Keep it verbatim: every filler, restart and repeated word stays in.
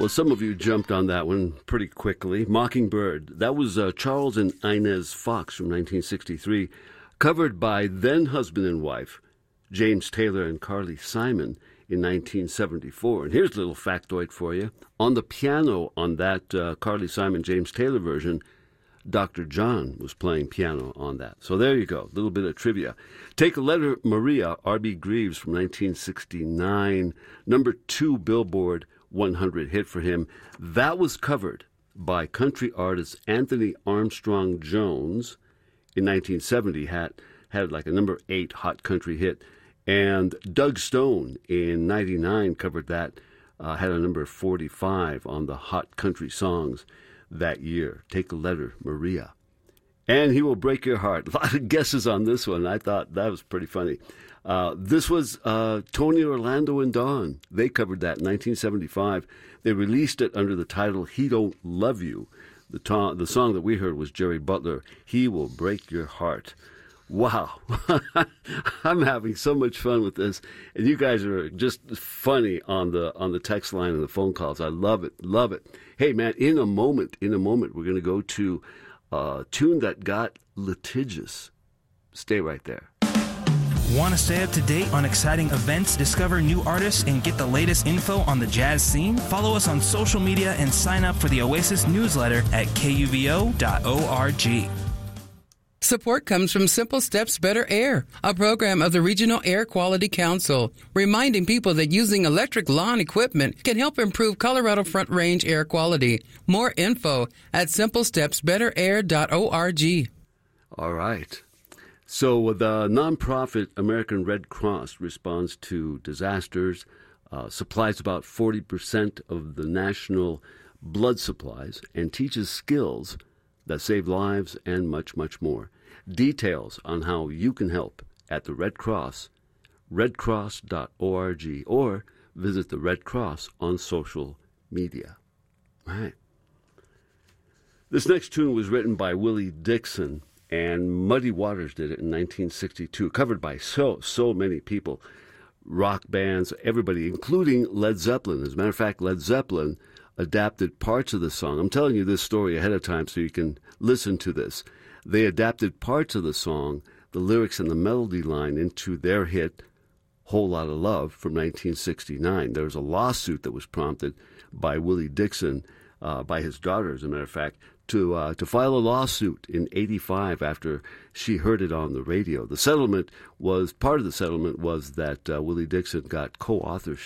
Well, some of you jumped on that one pretty quickly. Mockingbird. That was uh, Charles and Inez Fox from nineteen sixty-three, covered by then husband and wife, James Taylor and Carly Simon, in nineteen seventy-four. And here's a little factoid for you. On the piano on that uh, Carly Simon, James Taylor version, Doctor John was playing piano on that. So there you go, a little bit of trivia. Take a Letter, Maria, R B Greaves from nineteen sixty-nine, number two Billboard one hundred hit for him. That was covered by country artist Anthony Armstrong Jones in nineteen seventy, had, had like a number eight hot country hit. And Doug Stone in ninety-nine covered that, uh, had a number forty-five on the hot country songs that year. Take a Letter, Maria. And He Will Break Your Heart. A lot of guesses on this one. I thought that was pretty funny. Uh, this was uh, Tony Orlando and Dawn. They covered that in nineteen seventy-five. They released it under the title He Don't Love You. The, to- the song that we heard was Jerry Butler, He Will Break Your Heart. Wow. I'm having so much fun with this. And you guys are just funny on the on the text line and the phone calls. I love it. Love it. Hey, man, in a moment, in a moment, we're going to go to a tune that got litigious. Stay right there. Want to stay up to date on exciting events, discover new artists, and get the latest info on the jazz scene? Follow us on social media and sign up for the Oasis newsletter at K U V O dot org. Support comes from Simple Steps Better Air, a program of the Regional Air Quality Council, reminding people that using electric lawn equipment can help improve Colorado Front Range air quality. More info at simple steps better air dot org. All right. So the nonprofit American Red Cross responds to disasters, uh, supplies about forty percent of the national blood supplies, and teaches skills that save lives and much, much more. Details on how you can help at the Red Cross, red cross dot org, or visit the Red Cross on social media. All right. This next tune was written by Willie Dixon, and Muddy Waters did it in nineteen sixty-two, covered by so, so many people, rock bands, everybody, including Led Zeppelin. As a matter of fact, Led Zeppelin adapted parts of the song. I'm telling you this story ahead of time so you can listen to this. They adapted parts of the song, the lyrics and the melody line, into their hit, Whole Lotta Love, from nineteen sixty-nine. There was a lawsuit that was prompted by Willie Dixon, uh, by his daughter, as a matter of fact, to uh, to file a lawsuit in eighty-five after she heard it on the radio. The settlement was, part of the settlement was that uh, Willie Dixon got co-authorship